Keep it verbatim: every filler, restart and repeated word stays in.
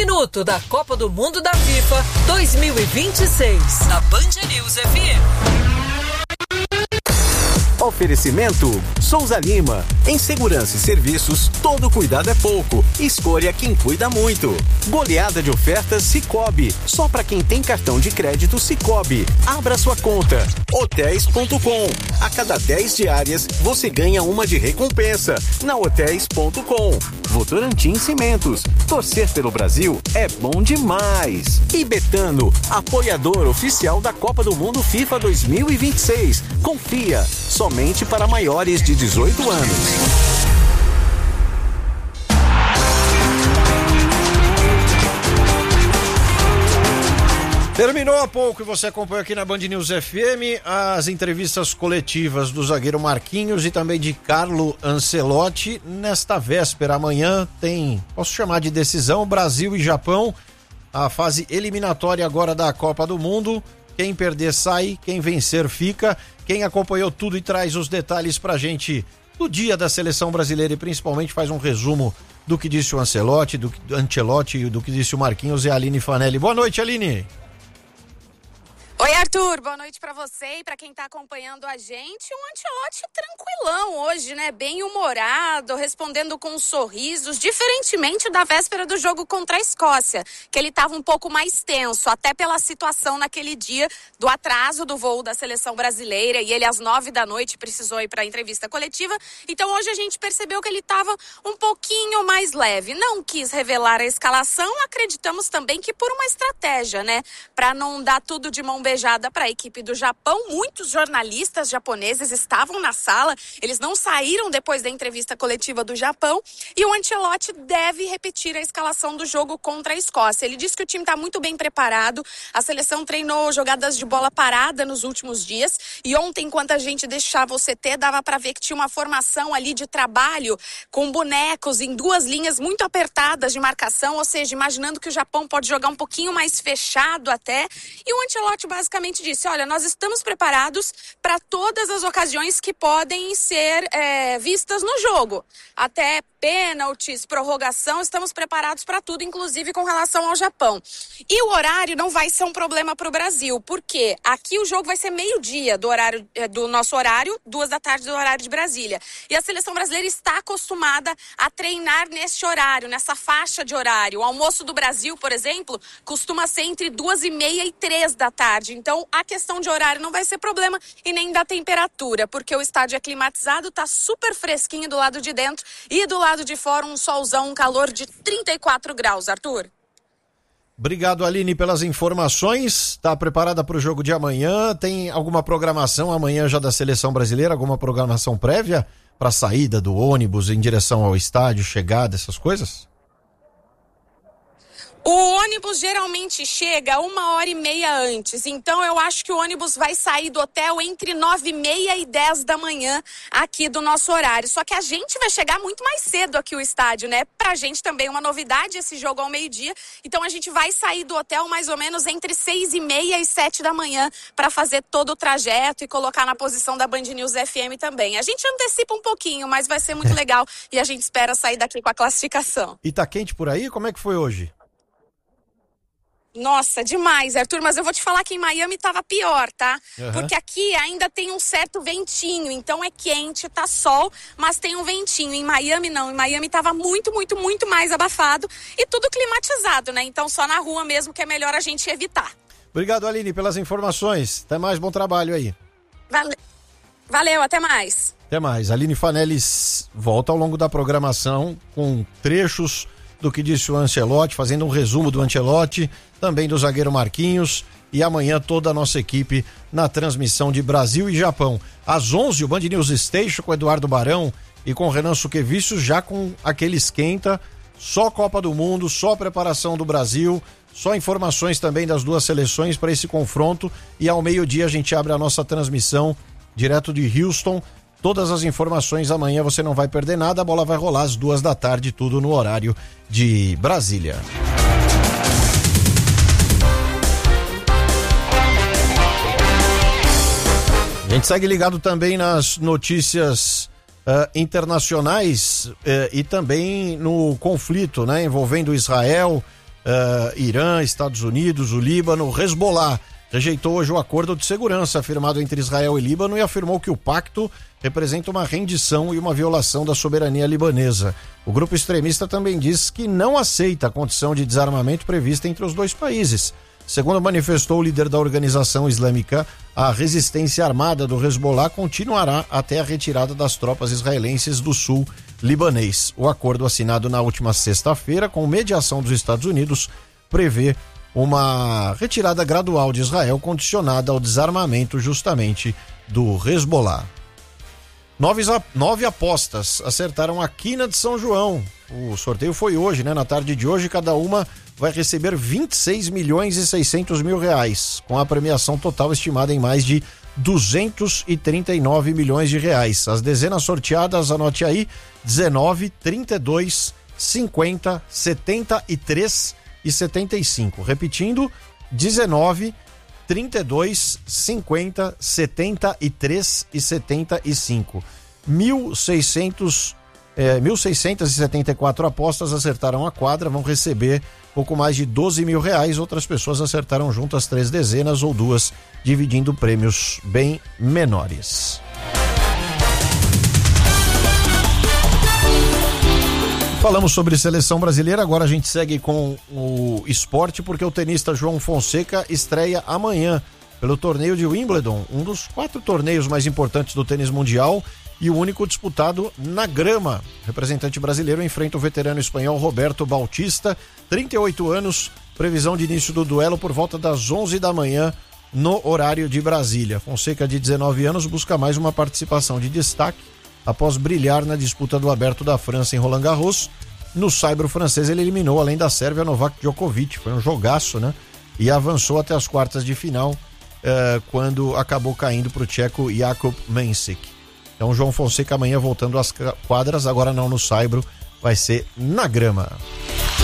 Minuto da Copa do Mundo da FIFA dois mil e vinte e seis, na Band News F M. Oferecimento Souza Lima. Em segurança e serviços, todo cuidado é pouco. Escolha quem cuida muito. Goleada de ofertas Sicoob. Só para quem tem cartão de crédito Sicoob. Abra sua conta. Hotéis ponto com. A cada dez diárias, você ganha uma de recompensa. Na Hotéis ponto com. Votorantim Cimentos. Torcer pelo Brasil é bom demais. E Betano, apoiador oficial da Copa do Mundo FIFA dois mil e vinte e seis. Confia. Somente para maiores de dezoito anos. Terminou há pouco e você acompanhou aqui na Band News F M as entrevistas coletivas do zagueiro Marquinhos e também de Carlo Ancelotti. Nesta véspera, amanhã tem, posso chamar de decisão, Brasil e Japão, a fase eliminatória agora da Copa do Mundo. Quem perder sai, quem vencer fica. Quem acompanhou tudo e traz os detalhes pra gente do dia da seleção brasileira e principalmente faz um resumo do que disse o Ancelotti, do, do Ancelotti e do que disse o Marquinhos é a Aline Fanelli. Boa noite, Aline. Oi, Arthur, boa noite pra você e pra quem tá acompanhando a gente. Um Ancelotti tranquilão hoje, né? Bem humorado, respondendo com sorrisos, diferentemente da véspera do jogo contra a Escócia, que ele tava um pouco mais tenso, até pela situação naquele dia do atraso do voo da seleção brasileira e ele às nove da noite precisou ir pra entrevista coletiva. Então hoje a gente percebeu que ele tava um pouquinho mais leve. Não quis revelar a escalação, acreditamos também que por uma estratégia, né? Pra não dar tudo de mão beijada beijada para a equipe do Japão. Muitos jornalistas japoneses estavam na sala, eles não saíram depois da entrevista coletiva do Japão e o Ancelotti deve repetir a escalação do jogo contra a Escócia. Ele disse que o time está muito bem preparado, a seleção treinou jogadas de bola parada nos últimos dias e ontem, enquanto a gente deixava o C T, dava para ver que tinha uma formação ali de trabalho com bonecos em duas linhas muito apertadas de marcação, ou seja, imaginando que o Japão pode jogar um pouquinho mais fechado até, e o Ancelotti basicamente disse, olha, nós estamos preparados para todas as ocasiões que podem ser é, vistas no jogo. Até pênaltis, prorrogação, estamos preparados para tudo, inclusive com relação ao Japão. E o horário não vai ser um problema para o Brasil, porque aqui o jogo vai ser meio-dia do horário do nosso horário, duas da tarde do horário de Brasília. E a seleção brasileira está acostumada a treinar neste horário, nessa faixa de horário. O almoço do Brasil, por exemplo, costuma ser entre duas e meia e três da tarde. Então, a questão de horário não vai ser problema e nem da temperatura, porque o estádio é climatizado, tá super fresquinho do lado de dentro e do lado de fora um solzão, um calor de trinta e quatro graus, Arthur. Obrigado, Aline, pelas informações. Tá preparada para o jogo de amanhã? Tem alguma programação amanhã já da seleção brasileira? Alguma programação prévia para saída do ônibus em direção ao estádio, chegada, essas coisas? O ônibus geralmente chega uma hora e meia antes, então eu acho que o ônibus vai sair do hotel entre nove e meia e dez da manhã aqui do nosso horário. Só que a gente vai chegar muito mais cedo aqui o estádio, né? Pra gente também uma novidade esse jogo ao meio-dia, então a gente vai sair do hotel mais ou menos entre seis e meia e sete da manhã para fazer todo o trajeto e colocar na posição da Band News F M também. A gente antecipa um pouquinho, mas vai ser muito legal e a gente espera sair daqui com a classificação. E tá quente por aí? Como é que foi hoje? Nossa, demais, Arthur, mas eu vou te falar que em Miami tava pior, tá? Uhum. Porque aqui ainda tem um certo ventinho, então é quente, tá sol, mas tem um ventinho. Em Miami não, em Miami tava muito, muito, muito mais abafado e tudo climatizado, né? Então só na rua mesmo que é melhor a gente evitar. Obrigado, Aline, pelas informações. Até mais, bom trabalho aí. Vale... Valeu, até mais. Até mais. Aline Fanelli volta ao longo da programação com trechos do que disse o Ancelotti, fazendo um resumo do Ancelotti, também do zagueiro Marquinhos, e amanhã toda a nossa equipe na transmissão de Brasil e Japão. Às onze, o Band News Station com Eduardo Barão e com Renan Suquevicius, já com aquele esquenta, só Copa do Mundo, só preparação do Brasil, só informações também das duas seleções para esse confronto, e ao meio-dia a gente abre a nossa transmissão direto de Houston. Todas as informações amanhã, você não vai perder nada, a bola vai rolar às duas da tarde, tudo no horário de Brasília. A gente segue ligado também nas notícias uh, internacionais uh, e também no conflito, né, envolvendo Israel uh, Irã, Estados Unidos, o Líbano, o Hezbollah rejeitou hoje o acordo de segurança firmado entre Israel e Líbano e afirmou que o pacto representa uma rendição e uma violação da soberania libanesa. O grupo extremista também diz que não aceita a condição de desarmamento prevista entre os dois países. Segundo manifestou o líder da organização islâmica, a resistência armada do Hezbollah continuará até a retirada das tropas israelenses do sul libanês. O acordo assinado na última sexta-feira, com mediação dos Estados Unidos, prevê uma retirada gradual de Israel condicionada ao desarmamento justamente do Hezbollah. Nove, nove apostas acertaram a quina de São João. O sorteio foi hoje, né? Na tarde de hoje, cada uma vai receber vinte e seis milhões e seiscentos mil reais, com a premiação total estimada em mais de duzentos e trinta e nove milhões de reais. As dezenas sorteadas, anote aí, dezenove, trinta e dois, cinquenta, setenta e três e setenta e cinco. Repetindo, dezenove, trinta e dois, cinquenta, setenta e três e setenta e cinco. mil e seiscentos, é, mil seiscentas e setenta e quatro apostas acertaram a quadra, vão receber pouco mais de doze mil reais. Outras pessoas acertaram juntas três dezenas ou duas, dividindo prêmios bem menores. Falamos sobre seleção brasileira, agora a gente segue com o esporte, porque o tenista João Fonseca estreia amanhã pelo torneio de Wimbledon, um dos quatro torneios mais importantes do tênis mundial e o único disputado na grama. O representante brasileiro enfrenta o veterano espanhol Roberto Bautista, trinta e oito anos, previsão de início do duelo por volta das onze da manhã no horário de Brasília. Fonseca, de dezenove anos, busca mais uma participação de destaque após brilhar na disputa do Aberto da França em Roland Garros. No saibro francês ele eliminou, além da Sérvia, Novak Djokovic, foi um jogaço, né? E avançou até as quartas de final, eh, quando acabou caindo para o tcheco Jakub Mensik. Então João Fonseca amanhã voltando às quadras, agora não no saibro, vai ser na grama.